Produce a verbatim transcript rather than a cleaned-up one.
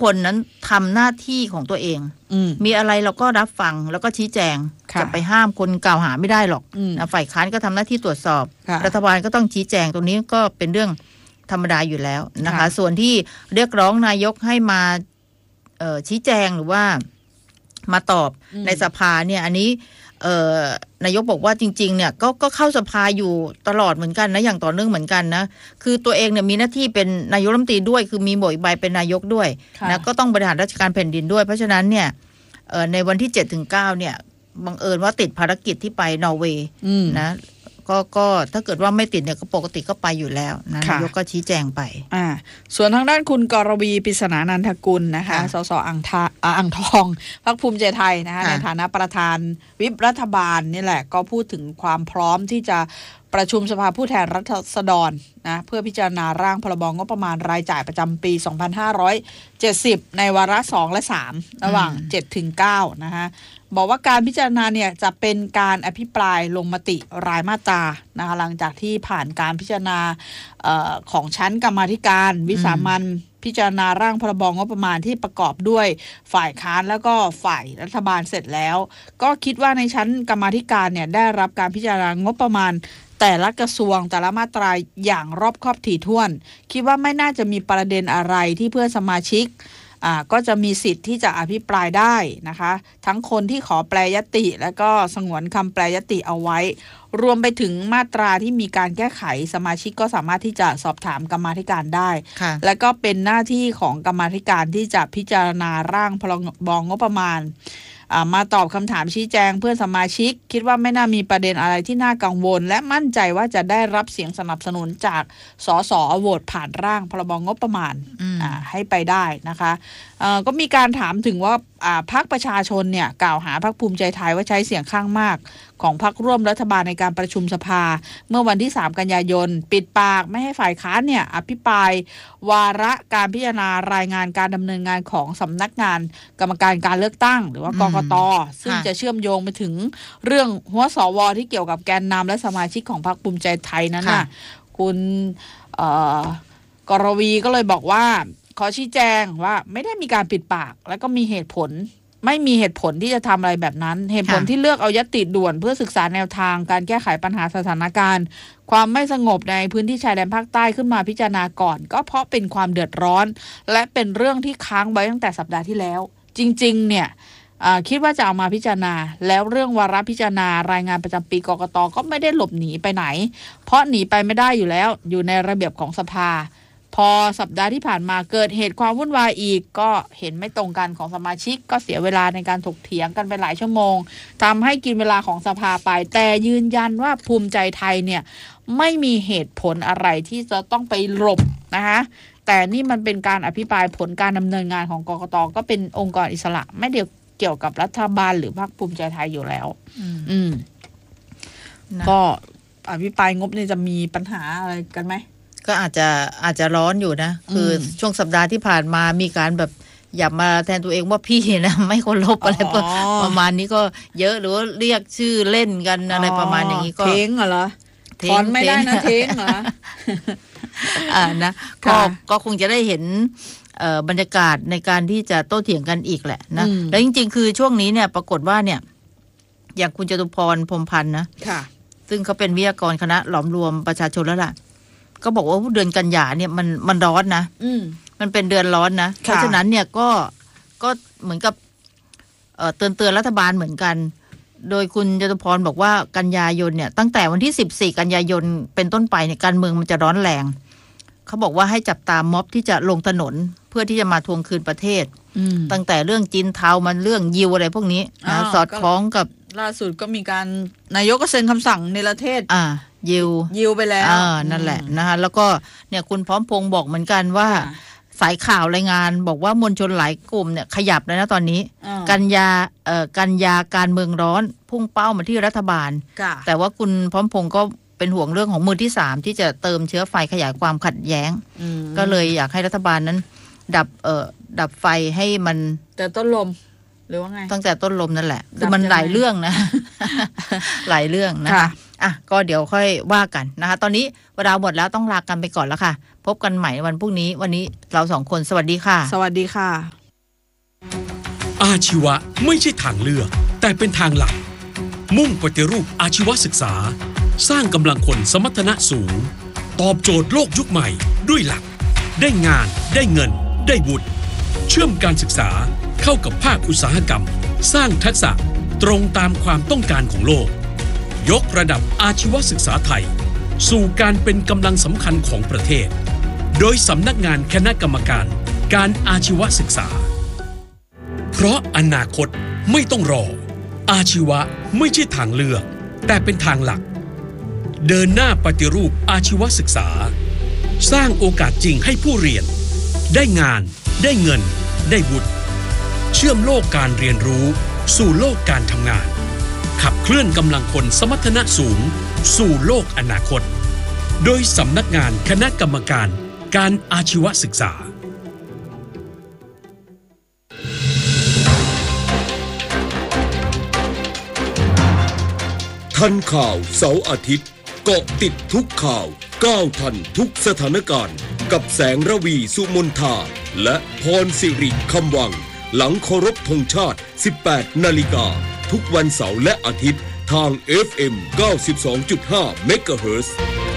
คนนั้นทำหน้าที่ของตัวเองมีอะไรเราก็รับฟังแล้วก็ชี้แจงจะไปห้ามคนกล่าวหาไม่ได้หรอกนะฝ่ายค้านก็ทำหน้าที่ตรวจสอบรัฐบาลก็ต้องชี้แจงตรงนี้ก็เป็นเรื่องธรรมดาอยู่แล้วนะคะส่วนที่เรียกร้องนายกให้มาเอ่อชี้แจงหรือว่ามาตอบในสภาเนี่ยอันนี้เอ่อนายกบอกว่าจริงๆเนี่ยก็ก็เข้าสภาอยู่ตลอดเหมือนกันนะอย่างต่อเนื่องเหมือนกันนะคือตัวเองเนี่ยมีหน้าที่เป็นนายกรัฐมนตรีด้วยคือมีหมวกอีกใบเป็นนายกด้วยนะก็ต้องบริหารราชการแผ่นดินด้วยเพราะฉะนั้นเนี่ยเอ่อในวันที่ เจ็ดถึงเก้า เนี่ยบังเอิญว่าติดภารกิจที่ไปนอร์เวย์นะก็ก็ถ้าเกิดว่าไม่ติดเนี่ยก็ปกติก็ไปอยู่แล้วนะนายกก็ชี้แจงไปอ่าส่วนทางด้านคุณกรวีปริศนานันทกุลนะคะสสอ่างทาอ่างทองพรรคภูมิใจไทยนะคะในฐานะประธานวิปรัฐบาลนี่แหละก็พูดถึงความพร้อมที่จะประชุมสภาผู้แทนราษฎรนะเพื่อพิจารณาร่างพรบงบประมาณรายจ่ายประจำปีสองพันห้าร้อยเจ็ดสิบในวาระสองและสามระหว่างเจ็ดถึงเก้านะคะบอกว่าการพิจารณาเนี่ยจะเป็นการอภิปรายลงมติรายมาตรานะคะหลังจากที่ผ่านการพิจารณาเอ่อของชั้นกรรมาธิการวิสามัญพิจารณาร่างพรบงบประมาณที่ประกอบด้วยฝ่ายค้านแล้วก็ฝ่ายรัฐบาลเสร็จแล้วก็คิดว่าในชั้นกรรมาธิการเนี่ยได้รับการพิจารณางบประมาณแต่ละกระทรวงแต่ละมาตราอย่างรอบคอบถี่ถ้วนคิดว่าไม่น่าจะมีประเด็นอะไรที่เพื่อนสมาชิกอ่าก็จะมีสิทธิ์ที่จะอภิปรายได้นะคะทั้งคนที่ขอแปลยติและก็สงวนคำแปลยติเอาไว้รวมไปถึงมาตราที่มีการแก้ไขสมาชิกก็สามารถที่จะสอบถามกรรมาธิการได้และก็เป็นหน้าที่ของกรรมาธิการที่จะพิจารณาร่างพรบงบประมาณมาตอบคำถามชี้แจงเพื่อนสมาชิกคิดว่าไม่น่ามีประเด็นอะไรที่น่ากังวลและมั่นใจว่าจะได้รับเสียงสนับสนุนจากสสโหวตผ่านร่างพรบงบประมาณให้ไปได้นะคะก็มีการถามถึงว่าพรรคประชาชนเนี่ยกล่าวหาพรรคภูมิใจไทยว่าใช้เสียงข้างมากของพรรคร่วมรัฐบาลในการประชุมสภาเมื่อวันที่สามกันยายนปิดปากไม่ให้ฝ่ายค้านเนี่ยอภิปรายวาระการพิจารณารายงานการดำเนินงานของสำนักงานกรรมการการเลือกตั้งหรือว่ากกต.ซึ่งจะเชื่อมโยงไปถึงเรื่องหัวสวที่เกี่ยวกับแกนนำและสมาชิกของพรรคภูมิใจไทยนั้นน่ะคุณกรวีก็เลยบอกว่าขอชี้แจงว่าไม่ได้มีการปิดปากและก็มีเหตุผลไม่มีเหตุผลที่จะทำอะไรแบบนั้นเหตุผลที่เลือกเอาญัตติด่วนเพื่อศึกษาแนวทางการแก้ไขปัญหาสถานการณ์ความไม่สงบในพื้นที่ชายแดนภาคใต้ขึ้นมาพิจารณาก่อนก็เพราะเป็นความเดือดร้อนและเป็นเรื่องที่ค้างไว้ตั้งแต่สัปดาห์ที่แล้วจริงๆเนี่ยคิดว่าจะเอามาพิจารณาแล้วเรื่องวาระพิจารณารายงานประจำปีกกต.ก็ไม่ได้หลบหนีไปไหนเพราะหนีไปไม่ได้อยู่แล้วอยู่ในระเบียบของสภาพอสัปดาห์ที่ผ่านมาเกิดเหตุความวุ่นวายอีกก็เห็นไม่ตรงกันของสมาชิกก็เสียเวลาในการถกเถียงกันไปหลายชั่วโมงทำให้กินเวลาของสภาไปแต่ยืนยันว่าภูมิใจไทยเนี่ยไม่มีเหตุผลอะไรที่จะต้องไปหลบนะคะแต่นี่มันเป็นการอภิปรายผลการดำเนินงานของกกต.ก็เป็นองค์กรอิสระไม่เดียวเกี่ยวกับรัฐบาลหรือพรรคภูมิใจไทยอยู่แล้วอืมก็อภิปรายงบนี่จะมีปัญหาอะไรกันไหมก็อาจจะอาจจะร้อนอยู่นะคือช่วงสัปดาห์ที่ผ่านมามีการแบบอย่ามาแทนตัวเองว่าพี่นะไม่เคารพอะไรประมาณนี้ก็เยอะหรือว่าเรียกชื่อเล่นกันอะไรประมาณอย่างนี้ก็เท้งเหรอถอนไม่ได้นะเท้งเหรออ่านะก็ก็คงจะได้เห็นบรรยากาศในการที่จะโต้เถียงกันอีกแหละนะแล้วจริงๆคือช่วงนี้เนี่ยปรากฏว่าเนี่ยอย่างคุณจตุพรพรหมพันธ์นะซึ่งเขาเป็นวิทยากรคณะหลอมรวมประชาชนแล้วล่ะก็บอกว่าเดือนกันยาเนี่ยมันมันร้อนนะมันเป็นเดือนร้อนนะเพราะฉะนั้นเนี่ยก็ก็เหมือนกับเอ่อเตือนเตือนรัฐบาลเหมือนกันโดยคุณจตุพรบอกว่ากันยายนเนี่ยตั้งแต่วันที่สิบสี่กันยายนเป็นต้นไปเนี่ยการเมืองมันจะร้อนแรงเขาบอกว่าให้จับตามม็อบที่จะลงถนนเพื่อที่จะมาทวงคืนประเทศตั้งแต่เรื่องจีนเทามันเรื่องยิวอะไรพวกนี้นะสอดคล้องกับล่าสุดก็มีการนายกก็เซ็นคำสั่งในประเทศอ่ายิวยิวไปแล้วอ่านั่นแหละนะคะแล้วก็เนี่ยคุณพร้อมพงษ์บอกเหมือนกันว่าสายข่าวรายงานบอกว่ามวลชนหลายกลุ่มเนี่ยขยับแล้วนะตอนนี้กันยาเอ่อกันยาการเมืองร้อนพุ่งเป้ามาที่รัฐบาลแต่ว่าคุณพร้อมพงษ์ก็เป็นห่วงเรื่องของมือที่สามที่จะเติมเชื้อไฟขยายความขัดแย้งก็เลยอยากให้รัฐบาลนั้นดับเอ่อดับไฟให้มันแต่ต้นลมหรือว่าไงตั้งแต่ต้นลมนั่นแหละคือมันหลายเรื่องนะหลายเรื่องนะคะอ่ะก็เดี๋ยวค่อยว่ากันนะคะตอนนี้เวลาหมดแล้วต้องลากันไปก่อนแล้วค่ะพบกันใหม่วันพรุ่งนี้วันนี้เราสองคนสวัสดีค่ะสวัสดีค่ะอาชีวะไม่ใช่ทางเลือกแต่เป็นทางหลักมุ่งปฏิรูปอาชีวศึกษาสร้างกำลังคนสมรรถนะสูงตอบโจทย์โลกยุคใหม่ด้วยหลักได้งานได้เงินได้วุฒิเชื่อมการศึกษาเข้ากับภาคอุตสาหกรรมสร้างทักษะตรงตามความต้องการของโลกยกระดับอาชีวศึกษาไทยสู่การเป็นกำลังสำคัญของประเทศโดยสำนักงานคณะกรรมการการอาชีวศึกษาเพราะอนาคตไม่ต้องรออาชีวะไม่ใช่ทางเลือกแต่เป็นทางหลักเดินหน้าปฏิรูปอาชีวศึกษาสร้างโอกาสจริงให้ผู้เรียนได้งานได้เงินได้วุฒิเชื่อมโลกการเรียนรู้สู่โลกการทำงานขับเคลื่อนกำลังคนสมรรถนะสูงสู่โลกอนาคตโดยสำนักงานคณะกรรมการการอาชีวศึกษาทันข่าวเสาร์อาทิตย์เกาะติดทุกข่าวก้าวทันทุกสถานการณ์กับแสงระวีสุมนทาและพรสิริคำวังหลังเคารพธงชาติ สิบแปดนาฬิกาทุกวันเสาร์และอาทิตย์ทาง เอฟ เอ็ม เก้าสิบสองจุดห้า เมกะเฮิรตซ์